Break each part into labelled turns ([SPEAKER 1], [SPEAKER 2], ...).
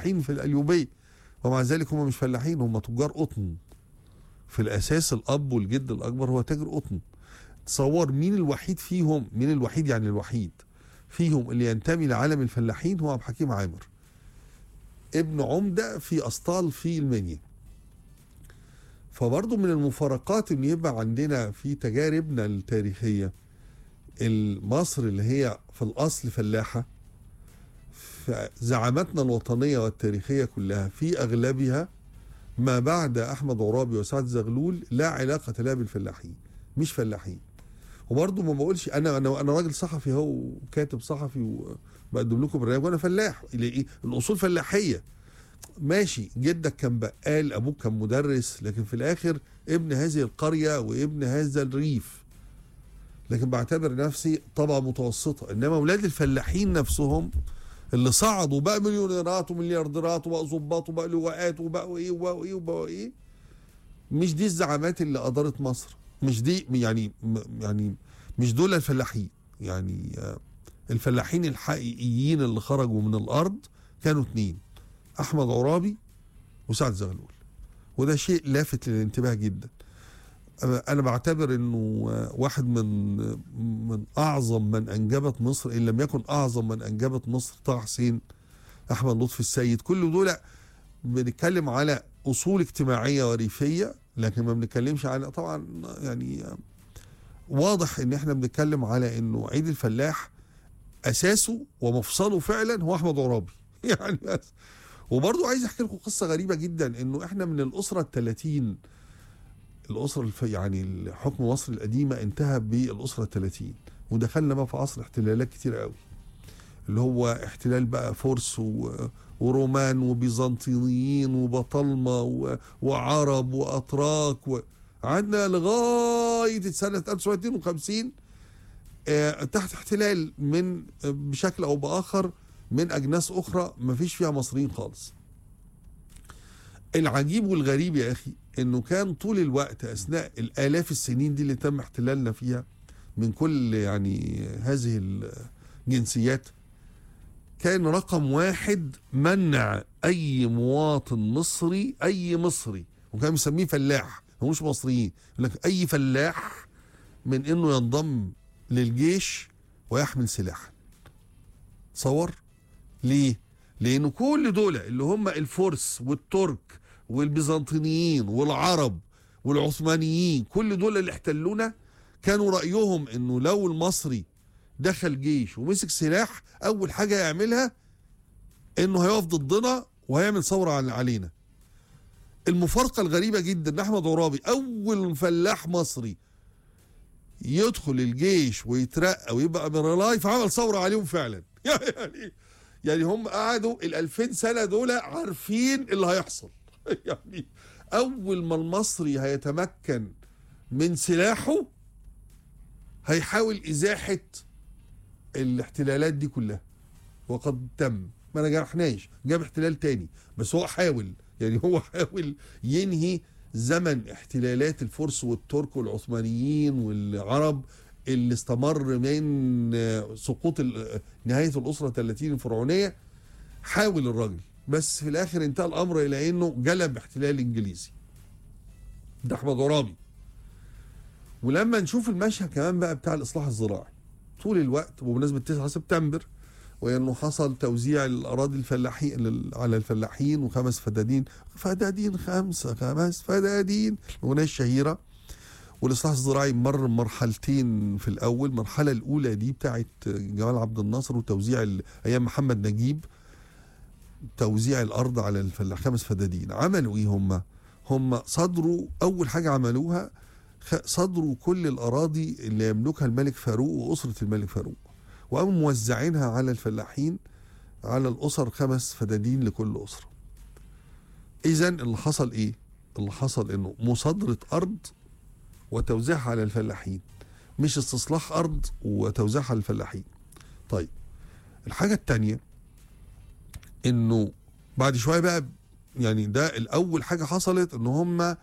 [SPEAKER 1] فلاحين في القليوبية، ومع ذلك هم مش فلاحين، هم تجار قطن في الأساس. الأب والجد الأكبر هو تاجر قطن. تصور مين الوحيد فيهم، مين الوحيد يعني الوحيد فيهم اللي ينتمي لعالم الفلاحين؟ هو عبد الحكيم عامر، ابن عمدة في أسطال في المنيا. فبرضه من المفارقات ان يبقى عندنا في تجاربنا التاريخية مصر اللي هي في الأصل فلاحة، زعامتنا الوطنية والتاريخية كلها في أغلبها ما بعد أحمد عرابي وسعد زغلول لا علاقة لها بالفلاحين، مش فلاحين. وبرضه ما بقولش أنا راجل صحفي اهو وكاتب صحفي وبقدم لكم برنامج وأنا فلاح، الأصول فلاحية. ماشي، جدك كان بقال، أبوك كان مدرس، لكن في الآخر ابن هذه القرية وابن هذا الريف. لكن بعتبر نفسي طبقة متوسطة. إنما أولاد الفلاحين نفسهم اللي صعدوا بقى مليونيرات ومليارديرات وبقى ظباط وبقى لواءات وبقوا إيه وبقوا إيه وبقوا إيه، مش دي الزعامات اللي أدارت مصر، مش دي يعني مش دول الفلاحين. يعني الفلاحين الحقيقيين اللي خرجوا من الأرض كانوا 2، أحمد عرابي وسعد زغلول. وده شيء لافت للانتباه جدا. أنا بعتبر إنه واحد من أعظم من أنجبت مصر، إن لم يكن أعظم من أنجبت مصر، طه حسين، أحمد لطفي السيد. كل دول بنتكلم على أصول اجتماعية وريفية، لكن ما بنتكلمش على، طبعا يعني واضح إن إحنا بنتكلم على إنه عيد الفلاح أساسه ومفصله فعلا هو أحمد عرابي يعني بس. وبرضو عايز احكي لكم قصه غريبه جدا، انه احنا من الاسره ال30، الاسره يعني حكم مصر القديمه انتهى بالاسره ال30، ودخلنا بقى في عصر احتلالات كتير قوي، اللي هو احتلال بقى فرس ورومان وبيزنطيين وبطالمه وعرب واتراك، قعدنا لغايه سنه 1952 تحت احتلال من بشكل او باخر من أجناس أخرى ما فيش فيها مصريين خالص. العجيب والغريب يا أخي إنه كان طول الوقت أثناء الآلاف السنين دي اللي تم احتلالنا فيها من كل يعني هذه الجنسيات، كان رقم 1 منع أي مواطن مصري، أي مصري، وكان مسميه فلاح، هو مش مصريين، يقول لك أي فلاح، من إنه ينضم للجيش ويحمل سلاحا. تصور ليه؟ لأنه كل دول اللي هم الفرس والترك والبيزنطيين والعرب والعثمانيين، كل دول اللي احتلونا كانوا رأيهم انه لو المصري دخل جيش ومسك سلاح اول حاجة يعملها انه هيقف ضدنا وهيعمل ثورة علينا. المفارقة الغريبة جدا ان احمد عرابي اول فلاح مصري يدخل الجيش ويترقى ويبقى اميرالاي فعمل ثورة عليهم فعلا. يعني هم قعدوا 2000 سنة دول عارفين اللي هيحصل. يعني أول ما المصري هيتمكن من سلاحه هيحاول إزاحة الاحتلالات دي كلها، وقد تم. ما نجحناش، جاب احتلال تاني، بس هو حاول، يعني هو حاول ينهي زمن احتلالات الفرس والترك والعثمانيين والعرب اللي استمر من سقوط نهاية الأسرة 30 الفرعونية. حاول الراجل، بس في الآخر انتهى الأمر إلى أنه جلب احتلال إنجليزي. ده أحمد عرابي. ولما نشوف المشهد كمان بقى بتاع الإصلاح الزراعي طول الوقت، وبمناسبة 9 سبتمبر، وأنه حصل توزيع الأراضي الفلاحين على الفلاحين، وخمس فدادين، خمس فدادين، الأغنية الشهيرة. والإصلاح الزراعي مر مرحلتين في الأول. المرحلة الأولى دي بتاعت جمال عبد الناصر وتوزيع أيام محمد نجيب، توزيع الأرض على الفلاح 5 فدادين. عملوا إيه هم صدروا أول حاجة عملوها، صدروا كل الأراضي اللي يملكها الملك فاروق وأسرة الملك فاروق، وقاموا موزعينها على الفلاحين، على الأسر 5 فدادين لكل أسرة. إذن اللي حصل إيه؟ اللي حصل إنه مصادرة أرض وتوزيعها على الفلاحين، مش استصلاح أرض وتوزيعها على الفلاحين. طيب الحاجة التانية إنه بعد شوية بقى، يعني ده الأول حاجة حصلت، إن هم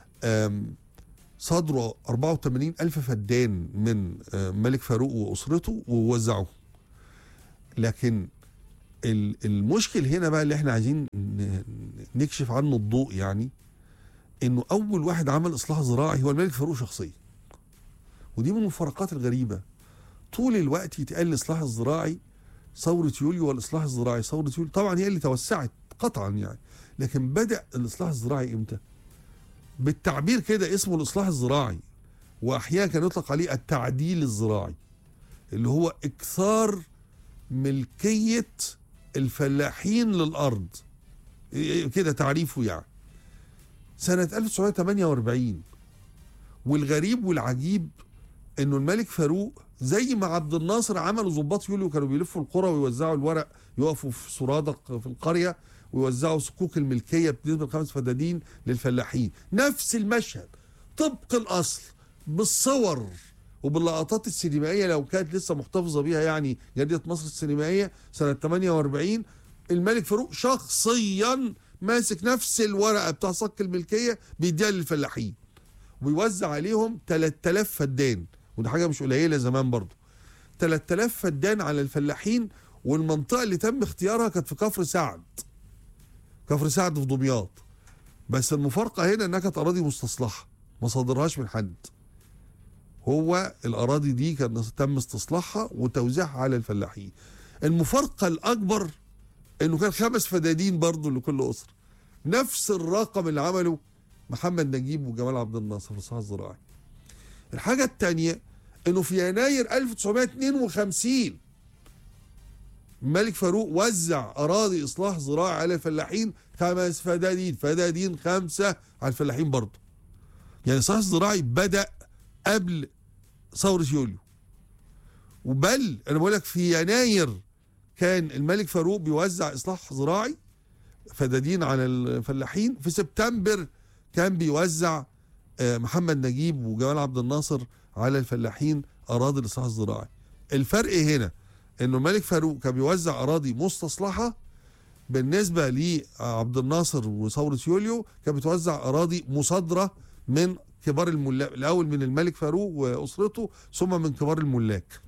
[SPEAKER 1] صدروا 84,000 فدان من ملك فاروق وأسرته ووزعوه. لكن المشكل هنا بقى اللي احنا عايزين نكشف عنه الضوء، يعني انه اول واحد عمل اصلاح زراعي هو الملك فاروق شخصيا. ودي من المفارقات الغريبه. طول الوقت يتقال الاصلاح الزراعي ثوره يوليو، والاصلاح الزراعي ثوره يوليو. طبعا هي اللي توسعت قطعا يعني، لكن بدا الاصلاح الزراعي امتى؟ بالتعبير كده اسمه الاصلاح الزراعي، واحيانا كان يطلق عليه التعديل الزراعي، اللي هو اكثار ملكيه الفلاحين للارض، كده تعريفه يعني، سنه 1948. والغريب والعجيب انه الملك فاروق زي ما عبد الناصر عملوا ضباط يوليو، كانوا بيلفوا القرى ويوزعوا الورق، يقفوا في سرادق في القريه ويوزعوا صكوك الملكيه بنسبه 5 فدادين للفلاحين. نفس المشهد طبق الاصل، بالصور وباللقطات السينمائيه لو كانت لسه محتفظه بيها يعني جريده مصر السينمائيه سنه 48. الملك فاروق شخصيا ماسك نفس الورقه بتاع صك الملكيه بيديها للفلاحين، ويوزع عليهم 3000 فدان، ودي حاجه مش قليله زمان برضه. 3000 فدان على الفلاحين. والمنطقه اللي تم اختيارها كانت في كفر سعد. كفر سعد في دمياط. بس المفارقه هنا انها كانت اراضي مستصلحه، ما صادرهاش من حد. هو الاراضي دي كان تم استصلاحها وتوزيعها على الفلاحين. المفارقه الاكبر انه كان 5 فدادين برضه لكل اسره. نفس الرقم اللي عمله محمد نجيب وجمال عبد الناصر في الاصلاح الزراعي. الحاجه الثانيه انه في يناير 1952 الملك فاروق وزع اراضي اصلاح زراعي على الفلاحين 5 فدادين، فدادين 5 على الفلاحين برضه. يعني الاصلاح الزراعي بدا قبل ثوره يوليو. وبل انا بقول لك في يناير كان الملك فاروق بيوزع اصلاح زراعي فدادين على الفلاحين. في سبتمبر كان بيوزع محمد نجيب وجمال عبد الناصر على الفلاحين اراضي الاصلاح الزراعي. الفرق هنا انه الملك فاروق كان بيوزع اراضي مستصلحه، بالنسبه لعبد الناصر وثوره يوليو كان بتوزع اراضي مصادره من كبار الملاك، الاول من الملك فاروق واسرته ثم من كبار الملاك.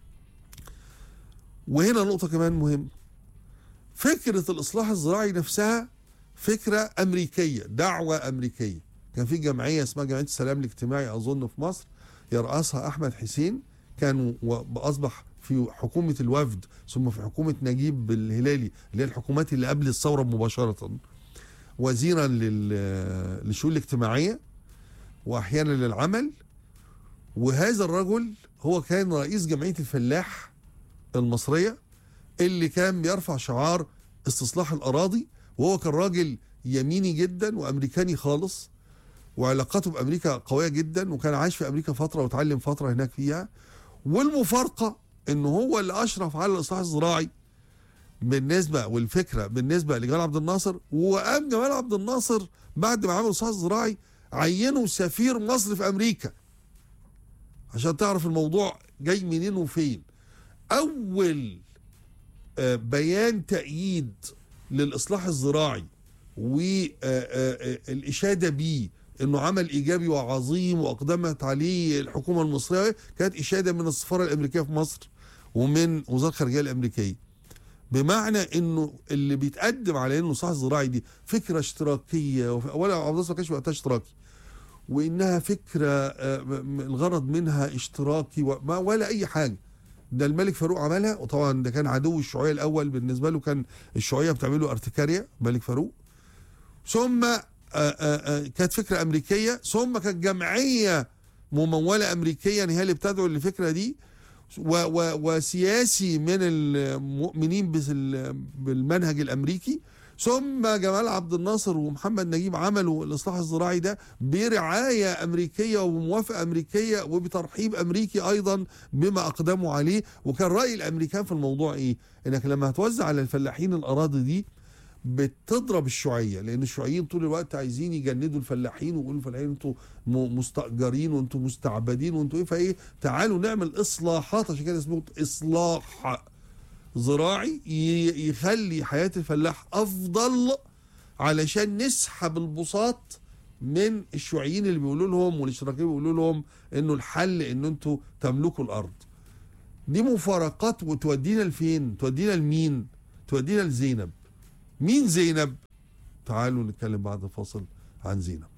[SPEAKER 1] وهنا نقطه كمان مهمه، فكره الاصلاح الزراعي نفسها فكره امريكيه، دعوه امريكيه. كان في جمعيه اسمها جمعيه السلام الاجتماعي اظن في مصر يرأسها احمد حسين، كان واصبح في حكومه الوفد ثم في حكومه نجيب الهلالي اللي هي الحكومات اللي قبل الثوره مباشره، وزيرا للشؤون الاجتماعيه واحيانا للعمل. وهذا الرجل هو كان رئيس جمعيه الفلاح المصريه اللي كان بيرفع شعار استصلاح الاراضي. وهو كان راجل يميني جدا وامريكاني خالص، وعلاقاته بامريكا قويه جدا، وكان عايش في امريكا فتره وتعلم فتره هناك فيها. والمفارقه انه هو اللي اشرف على الاصلاح الزراعي بالنسبه والفكره بالنسبه لجمال عبد الناصر. وقام جمال عبد الناصر بعد ما عمل الاصلاح الزراعي عينه سفير مصر في امريكا، عشان تعرف الموضوع جاي منين وفين. اول بيان تأييد للاصلاح الزراعي والاشاده بيه انه عمل ايجابي وعظيم واقدمت عليه الحكومه المصريه كانت اشاده من السفاره الامريكيه في مصر ومن وزاره الخارجيه الامريكيه. بمعنى انه اللي بيتقدم على انه الاصلاح الزراعي دي فكره اشتراكيه، ولا عبد الناصر ما كانش وقتها اشتراكي، وانها فكره الغرض منها اشتراكي ولا اي حاجه. ده الملك فاروق عملها، وطبعا ده كان عدو الشيوعيه الاول بالنسبه له، كان الشيوعيه بتعمله ارتكاريا الملك فاروق. ثم كانت فكره امريكيه، ثم كانت جمعيه مموله امريكيا هي اللي بتدعو للفكره دي، وسياسي من المؤمنين بالمنهج الامريكي. ثم جمال عبد الناصر ومحمد نجيب عملوا الاصلاح الزراعي ده برعايه امريكيه وبموافقه امريكيه وبترحيب امريكي ايضا بما اقدموا عليه. وكان راي الامريكان في الموضوع ايه؟ انك لما هتوزع على الفلاحين الاراضي دي بتضرب الشيوعيه، لان الشيوعيين طول الوقت عايزين يجندوا الفلاحين ويقولوا الفلاحين انتوا مستاجرين وانتوا مستعبدين وانتوا ايه، فايه تعالوا نعمل اصلاحات، عشان كده اسمه اصلاح زراعي يخلي حياه الفلاح افضل، علشان نسحب البساط من الشيوعيين اللي بيقولوا لهم والاشتراكيين بيقولوا لهم انه الحل ان انتوا تملكوا الارض. دي مفارقات وتودينا لفين؟ تودينا لمين؟ تودينا لزينب. مين زينب؟ تعالوا نتكلم بعد الفاصل عن زينب.